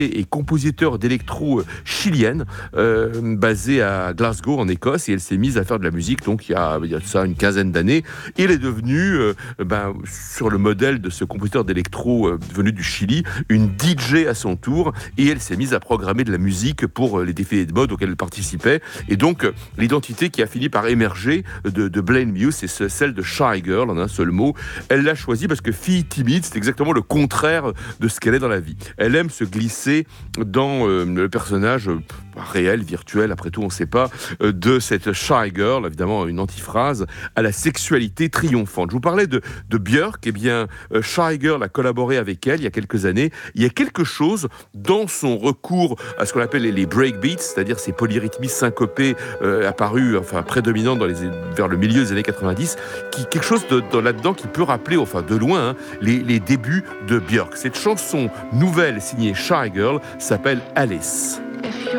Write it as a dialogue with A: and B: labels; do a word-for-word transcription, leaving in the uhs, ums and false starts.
A: et compositeur d'électro chilienne, euh, basée à Glasgow en Écosse, et elle s'est mise à faire de la musique donc il y a, il y a de ça une quinzaine d'années. Et elle est devenue, euh, ben, sur le modèle de ce compositeur d'électro euh, venu du Chili, une D J à son tour, et elle s'est mise à programmer de la musique pour euh, les défilés de mode auxquels elle participait. Et donc euh, l'identité qui a fini par émerger de, de Blaine Muse, c'est ce- celle de Shy Girl en un seul mot. Elle l'a choisie parce que fille timide, c'est exactement le contraire de ce qu'elle est dans la vie. Elle aime se glisser dans euh, le personnage euh, réel, virtuel, après tout on ne sait pas, euh, de cette Shy Girl, évidemment une antiphrase à la sexualité triomphante. Je vous parlais de, de Björk, eh bien euh, Shy Girl a collaboré avec elle il y a quelques années. Il y a quelque chose dans son recours à ce qu'on appelle les, les breakbeats, c'est-à-dire ces polyrythmies syncopées euh, apparues, enfin prédominantes dans les, vers le milieu des années quatre-vingt-dix, qui, quelque chose de, de là-dedans qui peut rappeler, enfin de loin, hein, les, les débuts de Björk. Cette chanson nouvelle signée Shy Girl s'appelle Alice.